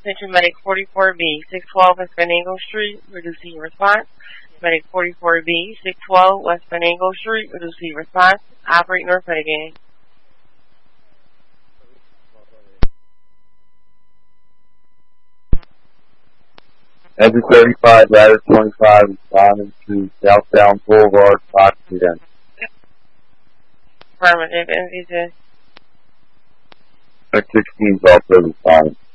Central Medic 44B, 612 West Van Angle Street, reducing response. Medic 44B, 612 West Van Angle Street, reducing response. Operate North again. Every 35, ladder 25, responding to southbound Boulevard, Oxygen. Affirmative, NVZ. X 16 is also responding.